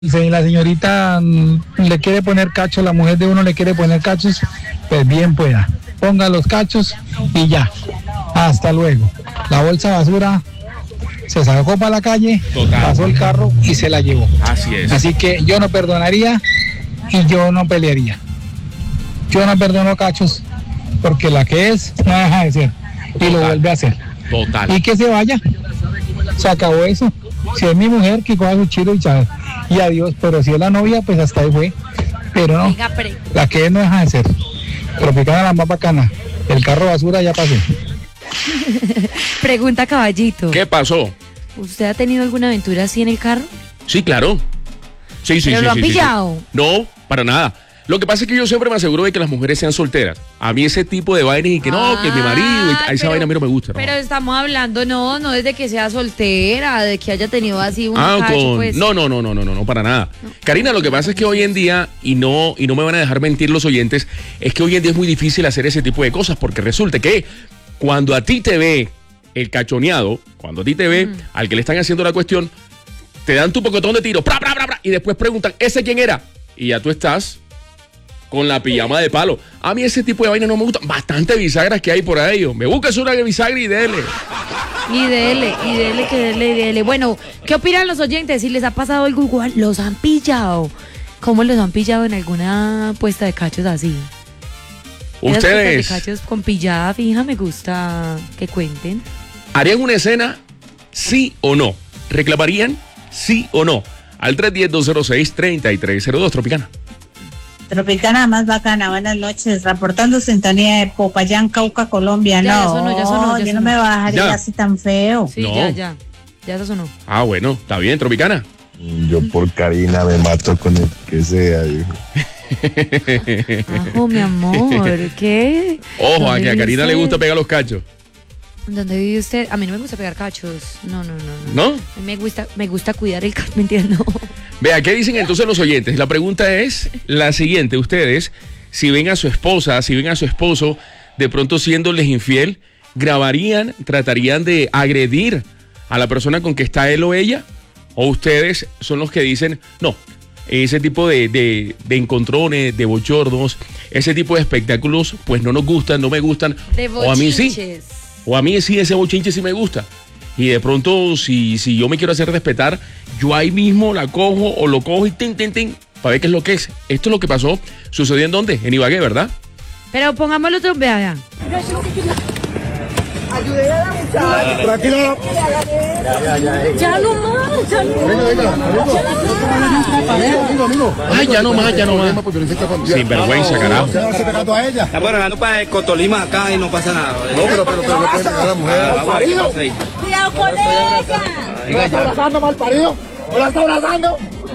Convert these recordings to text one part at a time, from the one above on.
Si la señorita le quiere poner cachos, la mujer de uno le quiere poner cachos, pues bien pueda. Ponga los cachos y ya. Hasta luego. La bolsa de basura se sacó para la calle, pasó el carro y se la llevó. Así es. Así que yo no perdonaría y yo no pelearía. Yo no perdono cachos porque la que es no deja de ser y lo vuelve a hacer. Total. Y que se vaya. Se acabó eso. Si es mi mujer, que coja su chiro y chao. Y adiós, pero si es la novia, pues hasta ahí fue. Pero no, la que es no deja de ser. Tropicana la más bacana. El carro basura ya pasó. Pregunta Caballito. ¿Qué pasó? ¿Usted ha tenido alguna aventura así en el carro? Sí, claro. Sí. ¿Pero lo han pillado? No, para nada. Lo que pasa es que yo siempre me aseguro de que las mujeres sean solteras. A mí ese tipo de vainas y que no, que mi marido, y esa vaina a mí no me gusta. Pero estamos hablando, no desde que sea soltera, de que haya tenido así un cacho, pues. No, para nada. No. Karina, lo que pasa es que hoy en día, y no me van a dejar mentir los oyentes, es que hoy en día es muy difícil hacer ese tipo de cosas, porque resulta que cuando a ti te ve el cachoneado, cuando a ti te ve al que le están haciendo la cuestión, te dan tu pocotón de tiro, y después preguntan, ¿ese quién era? Y ya tú estás con la pijama de palo. A mí ese tipo de vaina no me gusta. Bastante bisagras que hay por ahí. Me buscas una bisagra y dele. Y dele. Bueno, ¿qué opinan los oyentes? Si les ha pasado algo igual, ¿los han pillado? ¿Cómo los han pillado en alguna puesta de cachos así? Ustedes. De cachos con pillada fija, me gusta que cuenten. ¿Harían una escena? ¿Sí o no? ¿Reclamarían? ¿Sí o no? Al 310-206-3302, Tropicana. Tropicana más bacana, buenas noches, reportando sintonía de Popayán, Cauca, Colombia. Ya, no, ya sonó, yo no me bajaría así tan feo. Sí, no. ya se sonó. Ah, bueno, está bien, Tropicana. Yo por Karina me mato con el que sea, hijo. Ajo, mi amor, ¿qué? Ojo, a que a Karina le gusta pegar los cachos. ¿Dónde vive usted? A mí no me gusta pegar cachos. No. ¿No? A mí me gusta cuidar el cacho, mentira, no. Vea, ¿qué dicen entonces los oyentes? La pregunta es la siguiente. Ustedes, si ven a su esposa, si ven a su esposo, de pronto siéndoles infiel, ¿grabarían, tratarían de agredir a la persona con que está él o ella? ¿O ustedes son los que dicen, no, ese tipo de encontrones, de bochornos, ese tipo de espectáculos, pues no nos gustan, no me gustan? De bochinches. O a mí sí. O a mí sí, ese bochinche sí me gusta. Y de pronto, si yo me quiero hacer respetar, yo ahí mismo la cojo o lo cojo y tin, para ver qué es lo que es. Esto es lo que pasó. ¿Sucedió en dónde? En Ibagué, ¿verdad? Pero pongámoslo otro, vea. Ayúdele a la muchacha. Tranquilo. Ya no más. Ay, ya no más. Sin vergüenza, carajo. ¿Usted no se pegando a ella? Bueno, ando para el Cotolima acá y no pasa nada. No, pero no puede pegar a la mujer. Cuidado con ella. ¿No la está abrazando, mal parido? ¿No la está abrazando?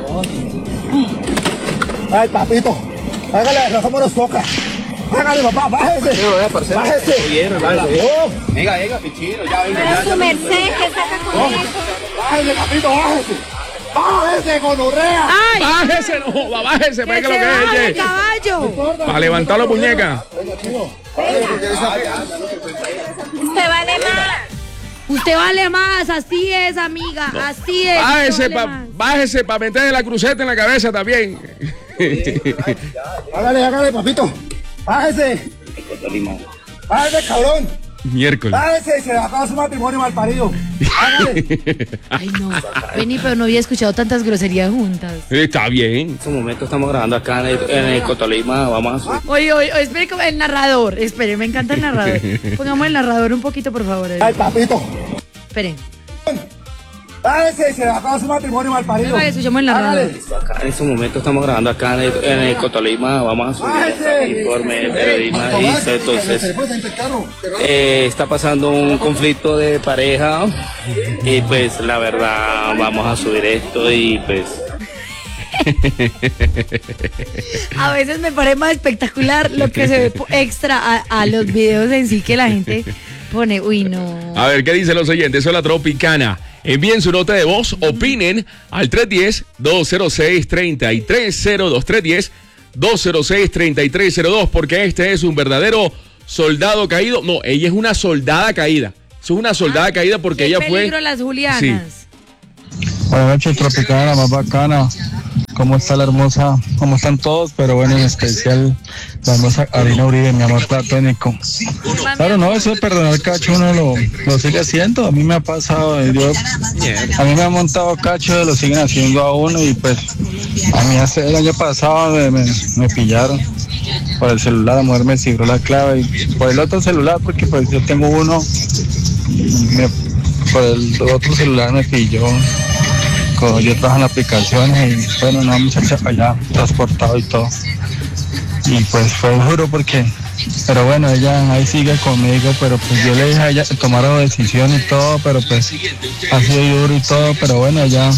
Ay, papito. Hágale, no somos los toca. Hágale, papá, bájese. Bájese. Venga, pichino, ya venga. Pero su merced, que saca con eso. Bájese, papito, bájese. Bájese, gonorrea. ¡Ay! Bájese, no, bájese, ¡Que para que se lo que baje, es. caballo! Para levantar la muñeca. Usted vale más. Usted vale más, así es, amiga, así es. Bájese para meterle la cruceta en la cabeza también. Hágale, papito. Bájese. Bájese, cabrón. Miércoles. Bájese, se le acaba su matrimonio, mal parido. Hágale. Ay, no. Vení, pero no había escuchado tantas groserías juntas. Está bien. En este momento estamos grabando acá en el Cotolima. Vamos a subir. Oye, espere el narrador. Espere, me encanta el narrador. Pongamos el narrador un poquito, por favor. Ay, papito. Esperen. Bájese, se le acaba su matrimonio, mal parido. Escuchamos el narrador. Acá en este momento estamos grabando acá en el Cotolima. Vamos a subir informe de periodismo. Entonces, está pasando un conflicto de pareja. Y pues, la verdad, vamos a subir esto y pues. A veces me parece más espectacular lo que se ve extra a los videos en sí que la gente pone. Uy, no. A ver, ¿qué dicen los oyentes? Soy la Tropicana. Envíen su nota de voz, opinen al 310-206-3302. 310-206-3302, porque este es un verdadero soldado caído. No, ella es una soldada caída. Es una soldada caída porque ella fue. Peligro las Julianas. Sí. Buenas noches, Tropicana, más bacana. ¿cómo está la hermosa? ¿Cómo están todos? Pero bueno, en especial la hermosa Karina Uribe, mi amor platónico. Claro, no, eso de perdonar cacho uno lo sigue haciendo. A mí me ha pasado, a mí me han montado cacho, lo siguen haciendo a uno y pues a mí el año pasado me pillaron por el celular, la mujer me cifró la clave y por el otro celular, porque pues yo tengo uno, por el otro celular me pilló. Yo trabajo en aplicaciones y bueno, una muchacha allá transportado y todo. Y pues fue duro pero bueno, ella ahí sigue conmigo, pero pues yo le dije a ella que tomara la decisión y todo, pero pues ha sido duro y todo, pero bueno, ella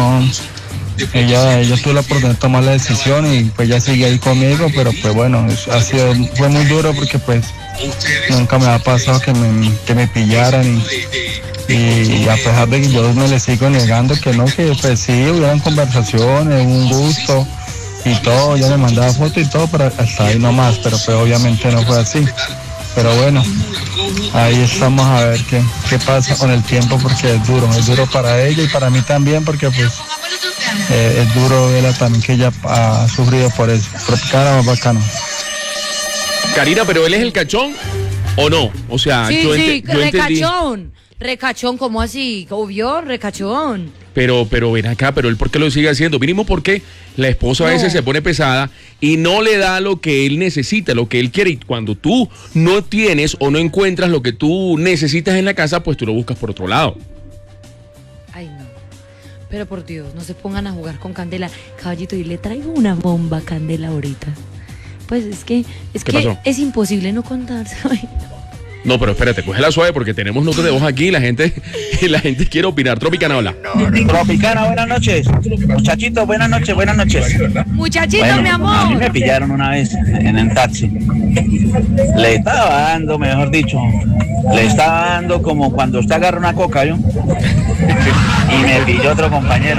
tuvo la oportunidad de tomar la decisión y pues ella sigue ahí conmigo, pero pues bueno, fue muy duro porque pues nunca me ha pasado que me pillaran y a pesar de que yo me le sigo negando que no, que pues sí, hubieran conversaciones, un gusto y todo, yo le mandaba fotos y todo, pero hasta ahí nomás, pero pues obviamente no fue así. Pero bueno, ahí estamos a ver qué pasa con el tiempo, porque es duro para ella y para mí también, porque pues es duro verla también que ella ha sufrido por eso. Tropicana más bacano. Karina, pero él es el cachón o no? O sea, Sí, yo recachón. entendí. Recachón, ¿cómo así? Obvio, recachón. Pero ven acá, pero él ¿por qué lo sigue haciendo? Mínimo porque la esposa a veces se pone pesada y no le da lo que él necesita, lo que él quiere. Y cuando tú no tienes o no encuentras lo que tú necesitas en la casa, pues tú lo buscas por otro lado. Ay, no. Pero por Dios, no se pongan a jugar con Candela. Caballito, y le traigo una bomba a Candela ahorita. Pues es que pasó? es imposible no contarse. Ay, No, pero espérate, cógela suave porque tenemos notas de voz aquí y la gente quiere opinar. Tropicana, hola. Tropicana, buenas noches. Muchachitos, buenas noches. muchachito, Bueno, mi a mí amor. me pillaron una vez en el taxi. Le estaba dando, mejor dicho, como cuando usted agarra una coca, ¿yo? Y me pilló otro compañero.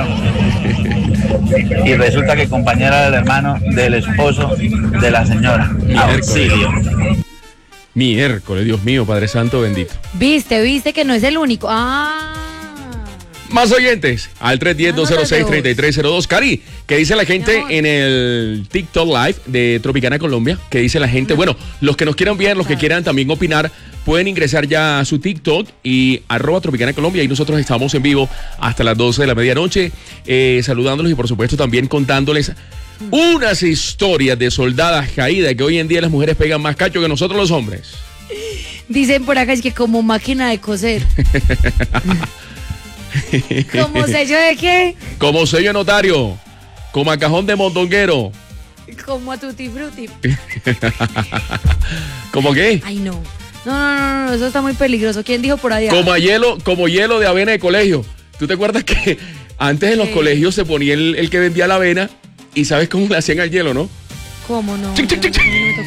Y resulta que el compañero era el hermano del esposo de la señora. Auxilio. Miércoles, Dios mío, Padre Santo bendito. Viste que no es el único. Más oyentes al 310-206-3302. Cari, ¿qué dice la gente en el TikTok Live de Tropicana Colombia? ¿Qué dice la gente? Bueno, los que nos quieran ver, los que quieran también opinar, pueden ingresar ya a su TikTok y @Tropicana Colombia. Y nosotros estamos en vivo hasta las 12 de la medianoche, saludándolos y por supuesto también contándoles unas historias de soldadas caídas, que hoy en día las mujeres pegan más cacho que nosotros los hombres. Dicen por acá, es que como máquina de coser. ¿Como sello de qué? Como sello de notario, como a cajón de mondonguero. Como a Tutti Frutti. ¿Cómo qué? Ay, no. No, eso está muy peligroso. ¿Quién dijo por allá? Como hielo de avena de colegio. ¿Tú te acuerdas que antes en los colegios se ponía el que vendía la avena y sabes cómo le hacían al hielo, no? ¿Cómo no? Chic, chic, chic, chic.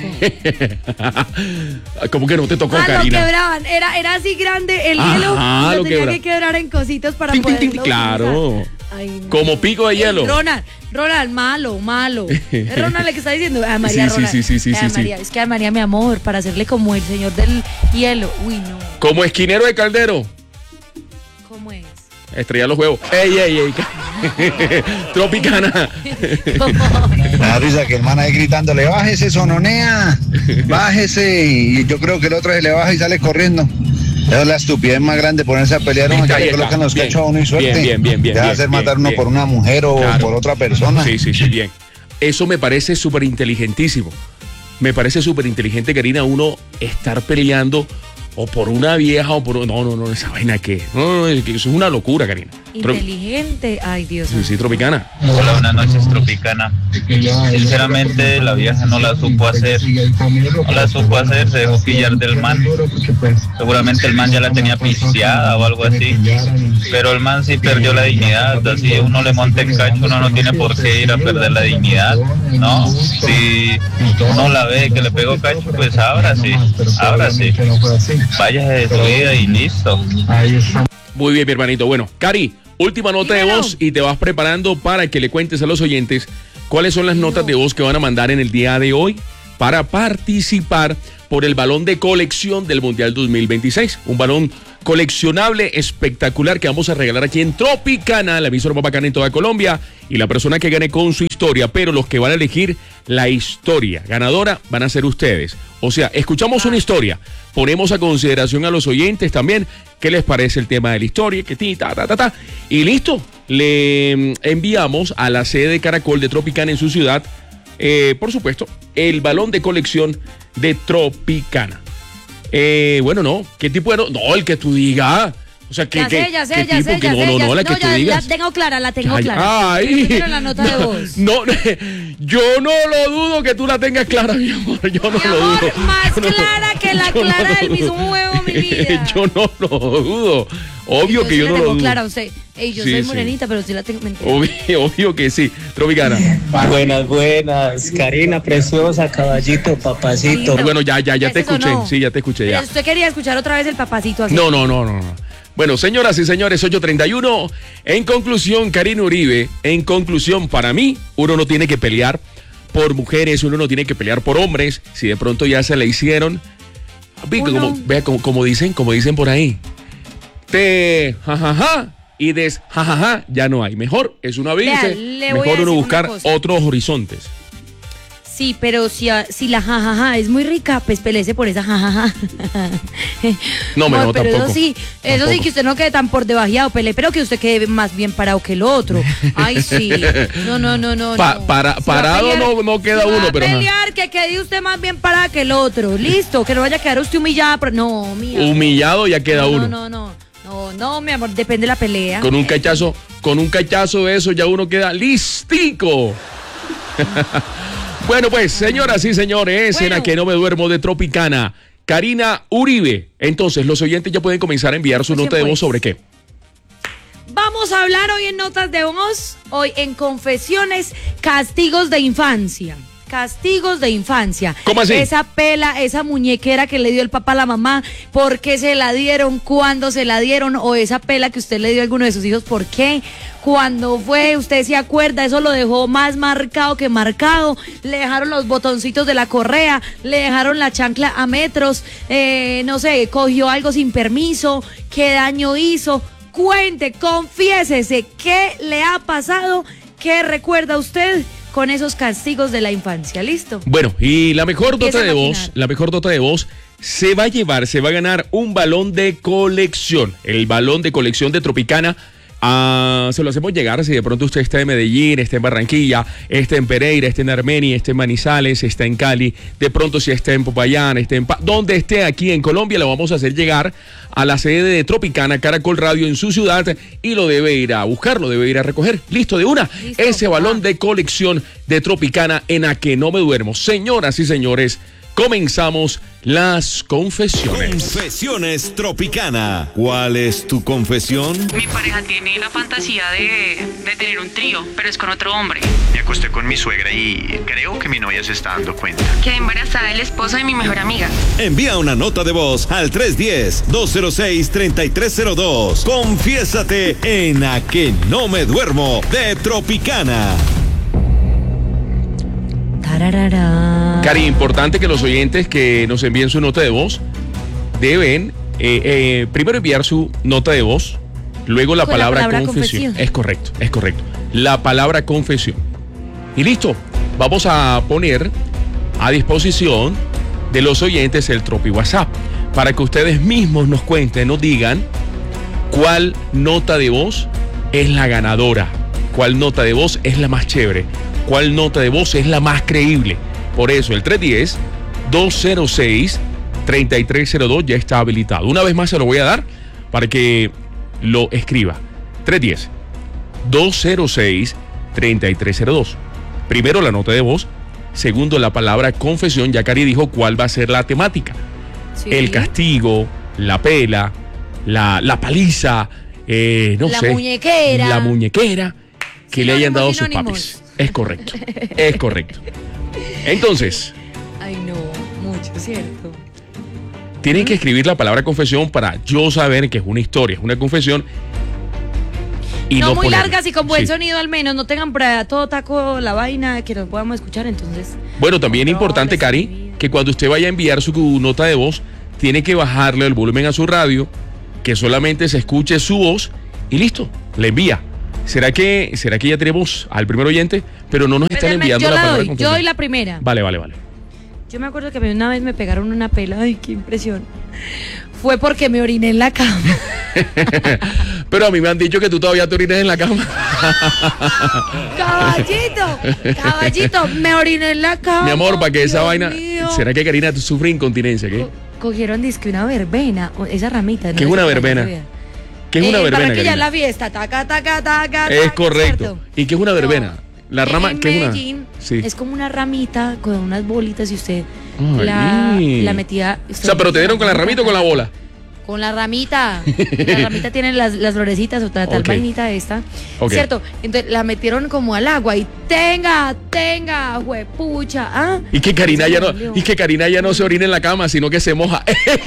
¿Cómo que no te tocó, Lo Karina? quebraban. Era así grande el Ajá, hielo. Y lo lo tenía quebra. que quebrar en cositos para Tin, tin, poderlo tin, claro. utilizar. Ay, no. Como pico de hielo. Ronald, malo. Es Ronald el que está diciendo. Ay, María, Sí, Ronald. sí. Ay, María, es que a María, mi amor, para hacerle como el señor del hielo. Uy, no. Como esquinero de caldero. ¿Cómo es? Estrellar los huevos. ¡Ey! Tropicana. Me da risa que el man ahí gritándole, bájese, sononea, bájese. Y yo creo que el otro se le baja y sale corriendo. Esa es la estupidez más grande, ponerse a pelear uno, ya Ahí que está. colocan los Bien. cachos a uno y suerte. Bien. Deja hacer matar uno bien. por una mujer o Claro. por otra persona. Sí, bien. Eso me parece súper inteligentísimo. Me parece súper inteligente, Karina, uno estar peleando o por una vieja o por... No, esa vaina que... No, eso es una locura, Karina. Inteligente. Ay, Dios mío. Sí, Tropicana. Hola, buenas noches, Tropicana. Sinceramente, la vieja no la supo hacer. Se dejó pillar del man. Seguramente el man ya la tenía pisteada o algo así. Pero el man sí perdió la dignidad. Así uno le monta el cacho, uno no tiene por qué ir a perder la dignidad, ¿no? Si uno la ve que le pegó cacho, pues ahora sí. Váyase de su vida y listo. Muy bien, mi hermanito. Bueno, Cari, última nota de voz y te vas preparando para que le cuentes a los oyentes cuáles son las notas de voz que van a mandar en el día de hoy para participar por el balón de colección del Mundial 2026. Un balón coleccionable espectacular que vamos a regalar aquí en Tropicana, la emisora más bacana en toda Colombia, y la persona que gane con su historia, pero los que van a elegir la historia ganadora van a ser ustedes. O sea, escuchamos una historia, ponemos a consideración a los oyentes también qué les parece el tema de la historia, que y listo, le enviamos a la sede de Caracol de Tropicana en su ciudad, por supuesto, el balón de colección de Tropicana. Bueno, no, ¿qué tipo de no, el que tú digas. O sea, que la que tú digas. La tengo clara. Ay, primero la nota de voz. No, yo no lo dudo que tú la tengas clara, mi amor. Yo no lo dudo. Más clara que la clara del mismo huevo, mi vida. Yo no lo dudo. Obvio que yo no lo dudo. Clara, usted. Yo soy morenita, pero sí la tengo mentira. Obvio que sí. Tropicana. Buenas, Karina, preciosa, caballito, papacito. Bueno, ya te escuché. Sí, ya te escuché. Pero usted quería escuchar otra vez el papacito así. No. Bueno, señoras y señores, 8:31. En conclusión, Karina Uribe, para mí, uno no tiene que pelear por mujeres, uno no tiene que pelear por hombres. Si de pronto ya se le hicieron, como dicen por ahí, jajaja y jajaja ya no hay. Mejor es uno abrirse, mejor uno buscar otros horizontes. Sí, pero si la jajaja es muy rica, pues pelece por esa jajaja. No, pero tampoco. Eso sí, que usted no quede tan por debajeado, pele, pero que usted quede más bien parado que el otro. Ay, sí. No. Parado no queda uno, pero. Pelear, que quede usted más bien parado que el otro. Listo, que no vaya a quedar usted humillada. Pero no, mía. Humillado ya queda uno. No, mi amor, depende de la pelea. Con un cachazo de eso ya uno queda listico. Bueno, pues, señoras y señores, en A Que No Me Duermo de Tropicana, Karina Uribe. Entonces, los oyentes ya pueden comenzar a enviar su nota de voz sobre qué. Vamos a hablar hoy en Notas de Voz, hoy en Confesiones, castigos de infancia. Castigos de infancia. ¿Cómo así? Esa pela, esa muñequera que le dio el papá a la mamá, ¿por qué se la dieron? ¿Cuándo se la dieron? O esa pela que usted le dio a alguno de sus hijos, ¿por qué? ¿Cuándo fue? ¿Usted se acuerda? Eso lo dejó más marcado que marcado. Le dejaron los botoncitos de la correa, le dejaron la chancla a metros, no sé, cogió algo sin permiso, ¿qué daño hizo? Cuente, confiésese, ¿qué le ha pasado? ¿Qué recuerda usted con esos castigos de la infancia? ¿Listo? Bueno, y la mejor nota de voz se va a ganar un balón de colección. El balón de colección de Tropicana. Se lo hacemos llegar si de pronto usted está en Medellín, está en Barranquilla, está en Pereira, está en Armenia, está en Manizales, está en Cali, de pronto si está en Popayán, está en donde esté aquí en Colombia, lo vamos a hacer llegar a la sede de Tropicana, Caracol Radio en su ciudad, y lo debe ir a buscar, lo debe ir a recoger. Listo, de una. Listo, ese balón de colección de Tropicana en A Que No Me Duermo. Señoras y señores, comenzamos las confesiones. Confesiones Tropicana. ¿Cuál es tu confesión? Mi pareja tiene la fantasía de tener un trío, pero es con otro hombre. Me acosté con mi suegra y creo que mi novia se está dando cuenta. Quedé embarazada del esposo de mi mejor amiga. Envía una nota de voz al 310-206-3302. Confiésate en A Que No Me Duermo de Tropicana. Cari, importante que los oyentes que nos envíen su nota de voz deben primero enviar su nota de voz, luego la palabra confesión. Es correcto. La palabra confesión. Y listo, vamos a poner a disposición de los oyentes el Tropi WhatsApp para que ustedes mismos nos cuenten, nos digan cuál nota de voz es la ganadora, cuál nota de voz es la más chévere, cuál nota de voz es la más creíble. Por eso el 310-206-3302 ya está habilitado. Una vez más se lo voy a dar para que lo escriba. 310-206-3302. Primero la nota de voz, segundo la palabra confesión. Ya Cari dijo cuál va a ser la temática. Sí. El castigo, la pela, la paliza, no sé. La muñequera que le hayan dado sus papis. Es correcto. Entonces. Ay, no, mucho, ¿cierto? Tienen que escribir la palabra confesión para yo saber que es una historia, es una confesión. Y no muy largas y con buen sonido al menos, no tengan para todo taco la vaina, que nos podamos escuchar, entonces. Bueno, también es importante, Cari, que cuando usted vaya a enviar su nota de voz, tiene que bajarle el volumen a su radio que solamente se escuche su voz y listo, le envía. ¿Será que ya tenemos al primer oyente? Pero no nos están enviando yo la la palabra doy, confesión. yo doy la primera. Vale. Yo me acuerdo que a mí una vez me pegaron una pela, ay, qué impresión. Fue porque me oriné en la cama. Pero a mí me han dicho que tú todavía te orinas en la cama. Caballito, me oriné en la cama. Mi amor, para que esa Dios vaina... mío. ¿Será que Karina sufre incontinencia? ¿Qué? Cogieron disque una verbena, esa ramita. ¿Qué es una verbena? ¿Qué es una verbena, Para que ya Karina? la fiesta, taca. Es correcto. ¿cierto? ¿Y qué es una verbena? La rama, En ¿qué es una? Medellín Sí. es como una ramita con unas bolitas y usted Ay. la metía. O sea, pero te dieron con la ramita o con la bola. Con la ramita. La ramita tiene las florecitas o tal Ok. vainita esta. Ok. ¿Cierto? Entonces la metieron como al agua y tenga, juepucha. ¿Ah? Y que Karina Se ya me no, dolió. y que Karina ya no se orina en la cama, sino que se moja.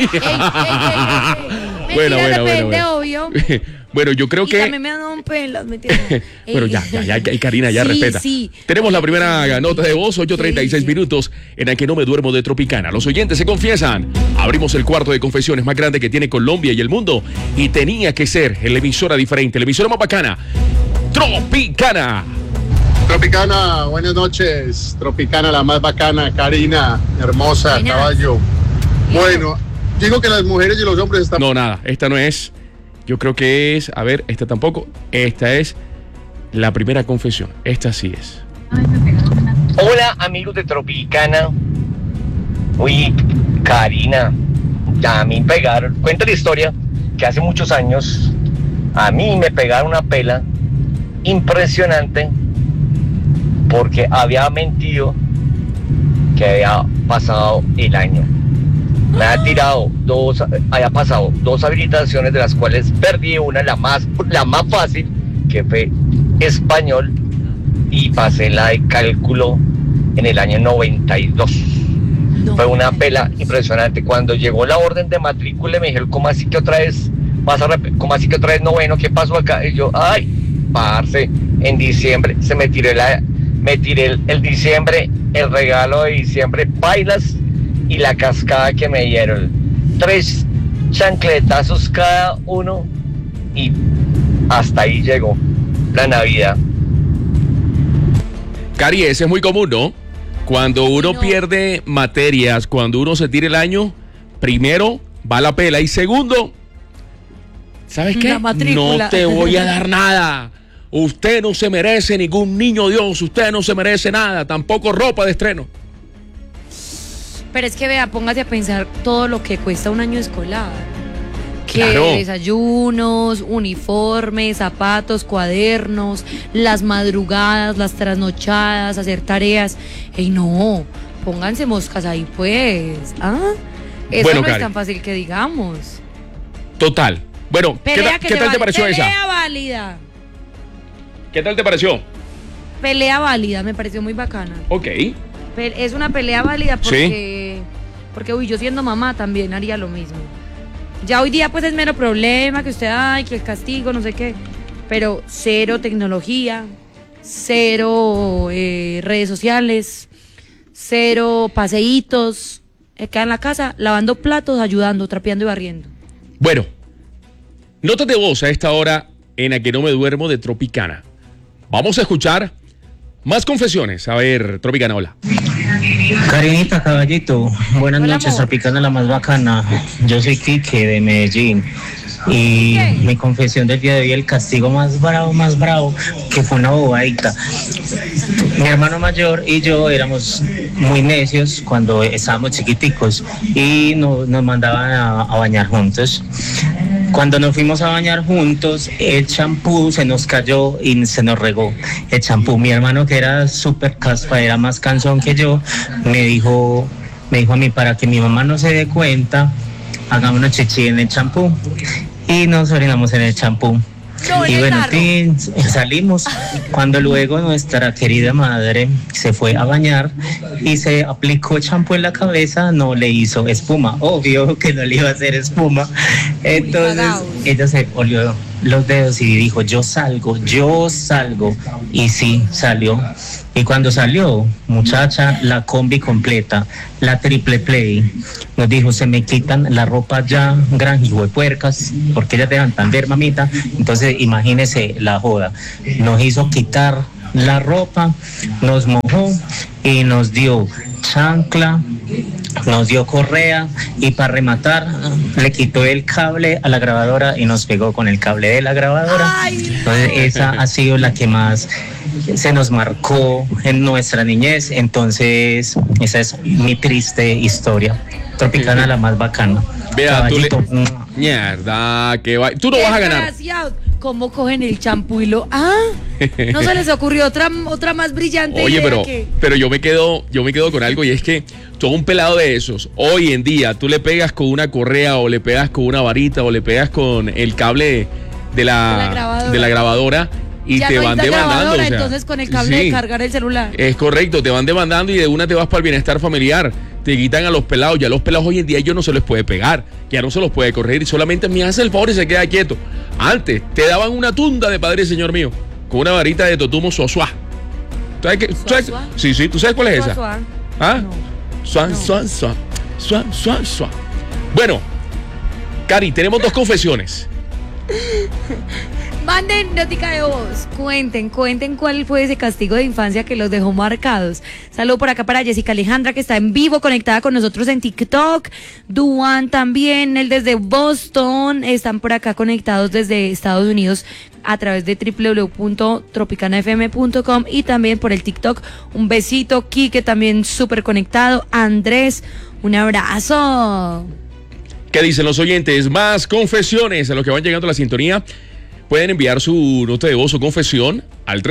Mentira, Bueno. depende, obvio. Bueno, yo creo Y que... también me dan pelas, mentira. Pero ya, Karina, ya Sí, respeta. sí. Tenemos la primera nota de voz, 8:36 minutos, en la que no me duermo de Tropicana. Los oyentes se confiesan. Abrimos el cuarto de confesiones más grande que tiene Colombia y el mundo. Y tenía que ser la emisora diferente, la emisora más bacana. Tropicana. Tropicana, buenas noches. Tropicana, la más bacana. Karina, hermosa, Buenas. caballo. Bueno, digo que las mujeres y los hombres están... No, nada, esta no es. Yo creo que es, a ver, esta tampoco. Esta es la primera confesión. Esta sí es. Hola amigos de Tropicana. Uy, Karina, a mí me pegaron. Cuenta la historia que hace muchos años a mí me pegaron una pela impresionante porque había mentido que había pasado el año. Me había pasado dos habilitaciones, de las cuales perdí una, la más fácil, que fue español, y pasé la de cálculo en el año 92. Fue una pela impresionante. Cuando llegó la orden de matrícula me dijeron, ¿cómo así que otra vez noveno? ¿Qué pasó acá? Y yo, ay, parce, en diciembre me tiré el diciembre, el regalo de diciembre, bailas y la cascada que me dieron. 3 chancletazos cada uno y hasta ahí llegó la Navidad. Cari, ese es muy común, ¿no? Cuando uno pierde materias, cuando uno se tira el año, primero va la pela y segundo, ¿sabes qué? La matrícula. No te voy a dar nada. Usted no se merece ningún niño Dios, usted no se merece nada, tampoco ropa de estreno. Pero es que vea, póngase a pensar todo lo que cuesta un año escolar. Que Claro. desayunos, uniformes, zapatos, cuadernos, las madrugadas, las trasnochadas, hacer tareas. Ey, no, pónganse moscas ahí pues. ¿Ah? Eso Bueno, no es Karen. tan fácil que digamos. Total. Bueno, Pelea ¿qué tal te pareció pelea esa? válida. ¿Qué tal te pareció? Pelea válida, me pareció muy bacana. Ok. Es una pelea válida porque uy, yo siendo mamá también haría lo mismo. Ya hoy día pues es mero problema que usted, ay, que el castigo, no sé qué, pero cero tecnología, cero redes sociales, cero paseitos, queda en la casa lavando platos, ayudando, trapeando y barriendo. Bueno, notas de voz a esta hora en la que no me duermo de Tropicana. Vamos a escuchar más confesiones. A ver, Tropicana, hola. Karinita, caballito, buenas noches, Tropicana la más bacana. Yo soy Quique de Medellín y mi confesión del día de hoy, el castigo más bravo, que fue una bobadita. Mi hermano mayor y yo éramos muy necios cuando estábamos chiquiticos y nos mandaban a bañar juntos. Cuando nos fuimos a bañar juntos, el champú se nos cayó y se nos regó el champú. Mi hermano, que era súper caspa, era más cansón que yo, me dijo a mí, para que mi mamá no se dé cuenta, hagámonos chichi en el champú. Y nos orinamos en el champú. Y bueno, salimos. Cuando luego nuestra querida madre se fue a bañar y se aplicó champú en la cabeza, no le hizo espuma. Obvio que no le iba a hacer espuma. Entonces ella se olió los dedos y dijo, yo salgo. Y sí, salió. Y cuando salió, muchacha, la combi completa, la triple play, nos dijo, se me quitan la ropa ya, gran hijo de puercas, porque ellas dejan tan ver, mamita. Entonces, imagínese la joda. Nos hizo quitar la ropa, nos mojó y nos dio chancla, nos dio correa y para rematar le quitó el cable a la grabadora y nos pegó con el cable de la grabadora. Entonces esa ha sido la que más se nos marcó en nuestra niñez. Entonces esa es mi triste historia. Tropicana la más bacana. Vea, mierda, que va. Tú no vas a ganar. Desgraciado. ¿Cómo cogen el champú y lo... ¿No se les ocurrió otra más brillante? Oye, idea pero yo me quedo con algo, y es que todo un pelado de esos, hoy en día, tú le pegas con una correa o le pegas con una varita o le pegas con el cable de la grabadora y ya te no van hay demandando. O sea, entonces con el cable de cargar el celular. Es correcto, te van demandando y de una te vas para el bienestar familiar. Te quitan a los pelados. Ya los pelados hoy en día ellos no se les puede pegar, ya no se los puede correr y solamente me hace el favor y se queda quieto. Antes te daban una tunda de Padre Señor mío con una varita de totumo suazua. ¿Sabes qué? Sí, ¿tú sabes cuál es esa? ¿Ah? Suan. Bueno, Cari, tenemos 2 confesiones. Manden notica de voz, cuenten cuál fue ese castigo de infancia que los dejó marcados. Saludo por acá para Jessica Alejandra, que está en vivo conectada con nosotros en TikTok. Duan también, él desde Boston, están por acá conectados desde Estados Unidos a través de www.tropicanafm.com y también por el TikTok. Un besito, Quique también súper conectado. Andrés, un abrazo. ¿Qué dicen los oyentes? Más confesiones a los que van llegando a la sintonía. Pueden enviar su nota de voz o confesión al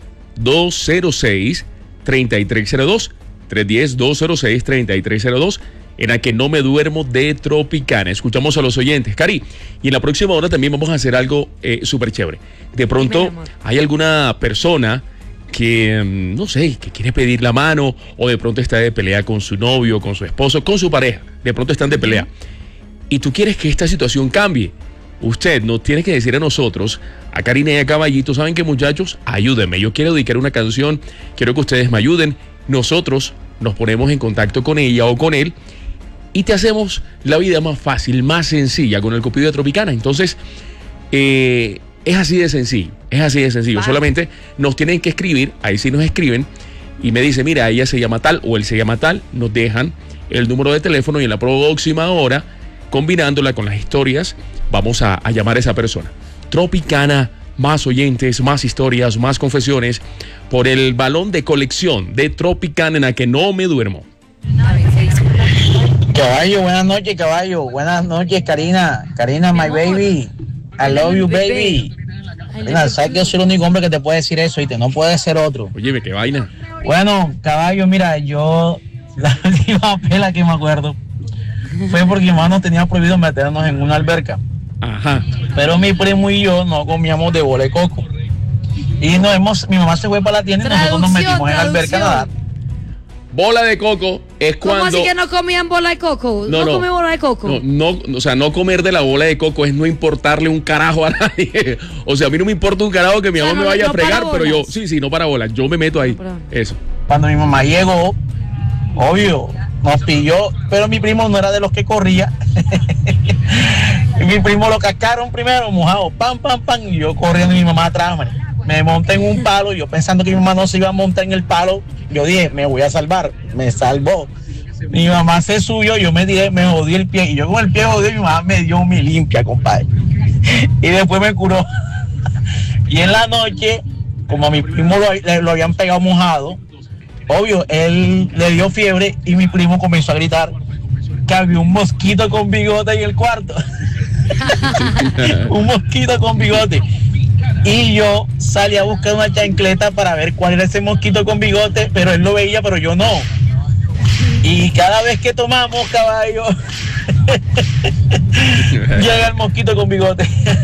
310-206-3302. 310-206-3302. En la que no me duermo de Tropicana. Escuchamos a los oyentes. Cari, y en la próxima hora también vamos a hacer algo súper chévere. De pronto hay alguna persona que, no sé, que quiere pedir la mano, o de pronto está de pelea con su novio, con su esposo, con su pareja. De pronto están de pelea. Y tú quieres que esta situación cambie. Usted nos tiene que decir a nosotros, a Karina y a Caballito, ¿saben qué, muchachos? Ayúdenme, yo quiero dedicar una canción, quiero que ustedes me ayuden. Nosotros nos ponemos en contacto con ella o con él y te hacemos la vida más fácil, más sencilla con el Cupido de Tropicana. Entonces, es así de sencillo, Vale. Solamente nos tienen que escribir, ahí sí nos escriben y me dice, mira, ella se llama tal o él se llama tal, nos dejan el número de teléfono y en la próxima hora, combinándola con las historias, vamos a llamar a esa persona. Tropicana, más oyentes, más historias, más confesiones, por el balón de colección de Tropicana en la que no me duermo. Caballo, buenas noches, caballo. Buenas noches, Karina. Karina, my baby. I love you, baby. Mira, sabes que yo soy el único hombre que te puede decir eso y no puede ser otro. Óyeme, qué vaina. Bueno, caballo, mira, yo la última pela que me acuerdo fue porque mi hermano tenía prohibido meternos en una alberca. Ajá. Pero mi primo y yo no comíamos de bola de coco. Y mi mamá se fue para la tienda y nosotros nos metimos en la alberca a nadar. Bola de coco es cuando... ¿Cómo así que no comían bola de coco? ¿No comen bola de coco? No, o sea, no comer de la bola de coco es no importarle un carajo a nadie. O sea, a mí no me importa un carajo que mi mamá me vaya a fregar, pero yo, sí, no para bolas, yo me meto ahí. Eso. Cuando mi mamá llegó, obvio, nos pilló, pero mi primo no era de los que corría. Y mi primo lo cascaron primero, mojado, pam, y yo corriendo y mi mamá atrás, me monté en un palo, yo pensando que mi mamá no se iba a montar en el palo, yo dije, me voy a salvar, me salvó. Mi mamá se subió, yo me jodí el pie, y yo con el pie jodido, mi mamá me dio mi limpia, compadre. Y después me curó. Y en la noche, como a mi primo lo habían pegado mojado, obvio, él le dio fiebre y mi primo comenzó a gritar que había un mosquito con bigote en el cuarto. Un mosquito con bigote. Y yo salí a buscar una chancleta para ver cuál era ese mosquito con bigote, pero él lo veía, pero yo no. Y cada vez que tomamos, caballo, llega el mosquito con bigote.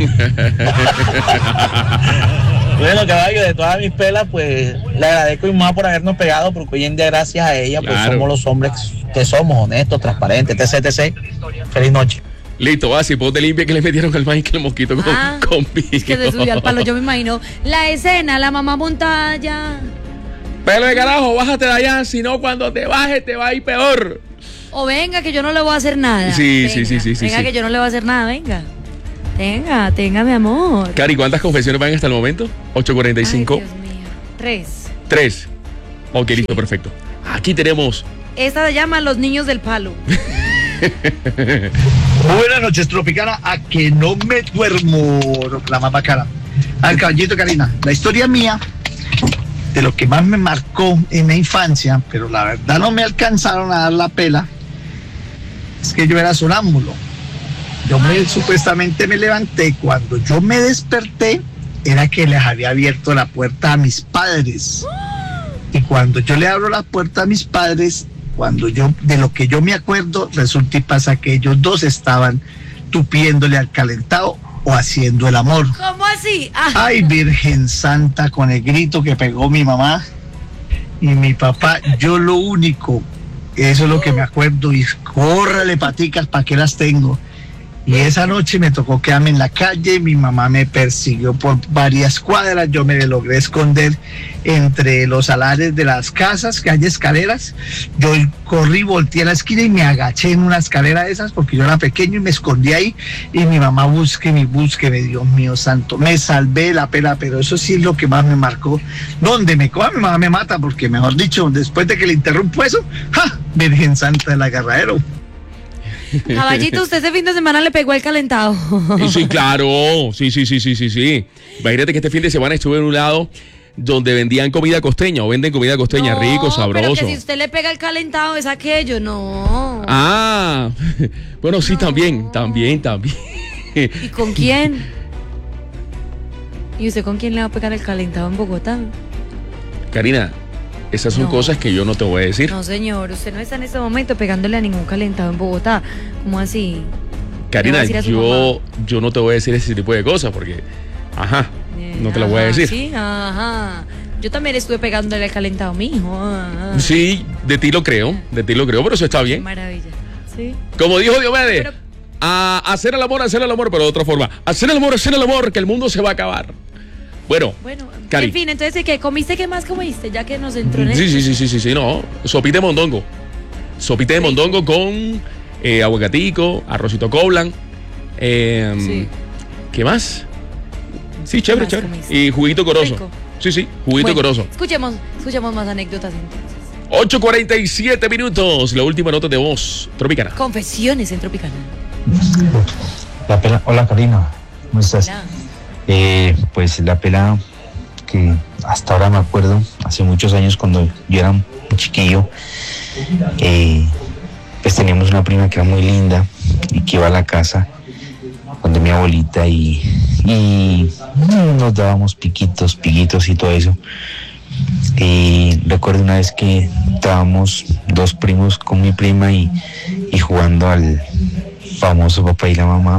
Bueno, caballo, de todas mis pelas, pues le agradezco a mi mamá por habernos pegado, porque hoy en día, gracias a ella, pues somos los hombres que somos, honestos, transparentes, etc. Feliz noche. Listo, va, si ponte limpia que le metieron al maíz que el mosquito con Es que se subió al palo, yo me imagino. La escena, la mamá montada allá. Pero de carajo, bájate de allá, si no cuando te bajes te va a ir peor. O venga, que yo no le voy a hacer nada. Sí. Venga, que yo no le voy a hacer nada, venga. Tenga, mi amor. Cari, ¿cuántas confesiones van hasta el momento? 8:45. Ay, Dios mío. 3. Ok, listo, perfecto. Aquí tenemos. Esta se llama Los Niños del Palo. Buenas noches, Tropicana, a que no me duermo, la más bacana. Al caballito, Karina, la historia mía, de lo que más me marcó en la infancia, pero la verdad no me alcanzaron a dar la pela, es que yo era sonámbulo. Supuestamente me levanté, cuando yo me desperté, era que les había abierto la puerta a mis padres. Y cuando yo le abro la puerta a mis padres, de lo que yo me acuerdo, resulta y pasa que ellos dos estaban tupiéndole al calentado o haciendo el amor. ¿Cómo así? Ay, Virgen Santa, con el grito que pegó mi mamá y mi papá, yo lo único, eso es lo que me acuerdo, y córrale paticas, ¿para qué las tengo? Y esa noche me tocó quedarme en la calle, mi mamá me persiguió por varias cuadras, yo me logré esconder entre los alares de las casas, que hay escaleras, yo corrí, volteé a la esquina y me agaché en una escalera de esas porque yo era pequeño y me escondí ahí, y mi mamá búsqueme, Dios mío santo, me salvé la pela, pero eso sí es lo que más me marcó. Donde me coja mi mamá me mata, porque mejor dicho, después de que le interrumpo eso, ¡ja! Virgen Santa del agarradero. Caballito, usted ese fin de semana le pegó el calentado. Sí, claro. Sí. Imagínate que este fin de semana estuve en un lado donde vendían comida costeña o venden comida costeña, rico, sabroso. Pero que si usted le pega el calentado es aquello, no. Ah, bueno, sí, también. ¿Y con quién? ¿Y usted con quién le va a pegar el calentado en Bogotá? Karina, esas son cosas que yo no te voy a decir. No, señor, usted no está en este momento pegándole a ningún calentado en Bogotá. ¿Cómo así? Karina, yo no te voy a decir ese tipo de cosas porque, no te lo voy a decir. Sí, yo también estuve pegándole al calentado a mi hijo. Sí, de ti lo creo, pero eso está bien. Maravilla, sí. Como dijo Diomedes, a hacer el amor, pero de otra forma. Hacer el amor, que el mundo se va a acabar. Bueno, Cari. En fin, entonces, ¿qué comiste? ¿Qué más comiste? Ya que nos entró en Sí, no. Sopita de mondongo. Sopita de mondongo con aguacatico, arrocito coblan. ¿Qué más? Sí, chévere. Y juguito corozo. Rico. Sí, juguito corozo. Escuchemos más anécdotas entonces. 8:47 minutos. La última nota de voz. Tropicana. Confesiones en Tropicana. Hola, Karina. ¿Cómo estás? Hola. Pues la pela que hasta ahora me acuerdo, hace muchos años cuando yo era un chiquillo, pues teníamos una prima que era muy linda y que iba a la casa donde mi abuelita y nos dábamos piquitos y todo eso. Y recuerdo una vez que estábamos dos primos con mi prima y jugando al famoso papá y la mamá.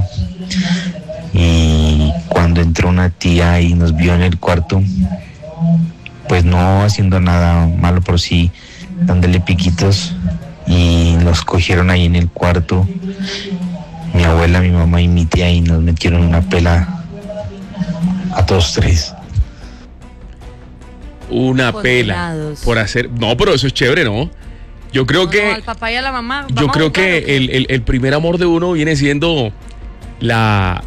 Y cuando entró una tía y nos vio en el cuarto, pues no haciendo nada malo, pero sí dándole piquitos, y nos cogieron ahí en el cuarto, mi abuela, mi mamá y mi tía, y nos metieron una pela a todos tres. Una pela por hacer... No, pero eso es chévere, ¿no? Yo creo que... al papá y a la mamá. Yo creo que el primer amor de uno viene siendo la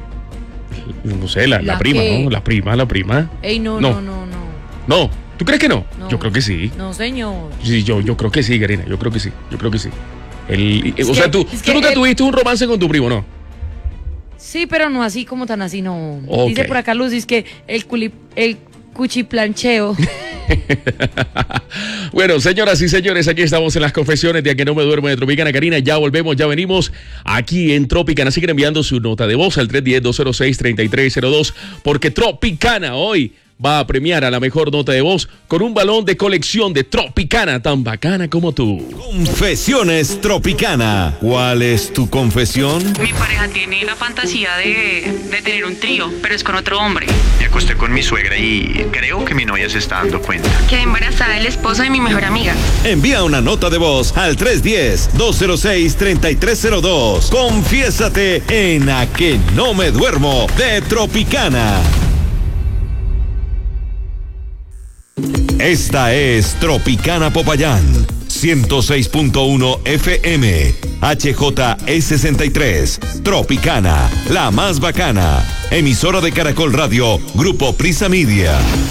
prima, ¿qué? ¿no? La prima. Ey, no. No, ¿tú crees que no? Yo creo que sí. No, señor. Sí, yo creo que sí, Karina. Yo creo que sí. Tú nunca tuviste un romance con tu primo, ¿no? Sí, pero no así como tan así, no. Okay. Dice por acá Lucis que el cuchiplancheo. Bueno, señoras y señores, aquí estamos en las confesiones de A que no me duermo de Tropicana. Karina, ya venimos aquí en Tropicana. Siguen enviando su nota de voz al 310-206-3302, porque Tropicana hoy va a premiar a la mejor nota de voz con un balón de colección de Tropicana, tan bacana como tú. Confesiones Tropicana. ¿Cuál es tu confesión? Mi pareja tiene la fantasía de tener un trío, pero es con otro hombre. Me acosté con mi suegra y creo que mi novia se está dando cuenta. Quedé embarazada del esposo de mi mejor amiga. Envía una nota de voz al 310-206-3302. Confiésate en A Que No Me Duermo de Tropicana. Esta es Tropicana Popayán, 106.1 FM, HJE63, Tropicana, la más bacana, emisora de Caracol Radio, Grupo Prisa Media.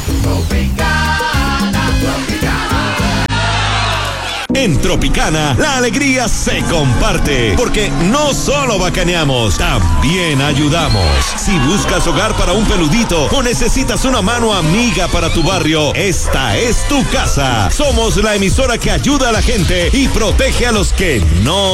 En Tropicana, la alegría se comparte, porque no solo bacaneamos, también ayudamos. Si buscas hogar para un peludito o necesitas una mano amiga para tu barrio, esta es tu casa. Somos la emisora que ayuda a la gente y protege a los que no